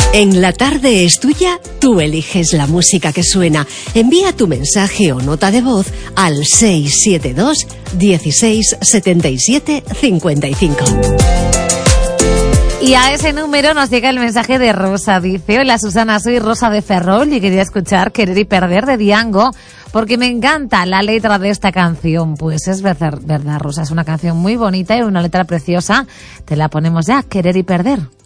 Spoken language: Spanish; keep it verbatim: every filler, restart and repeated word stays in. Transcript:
En La Tarde es Tuya, tú eliges la música que suena. Envía tu mensaje o nota de voz al seis siete dos, dieciséis, setenta y siete, cincuenta y cinco. Y a ese número nos llega el mensaje de Rosa. Dice: hola Susana, soy Rosa de Ferrol y quería escuchar Querer y Perder de Diango porque me encanta la letra de esta canción. Pues es verdad, verdad, Rosa, es una canción muy bonita y una letra preciosa. Te la ponemos ya, Querer y Perder.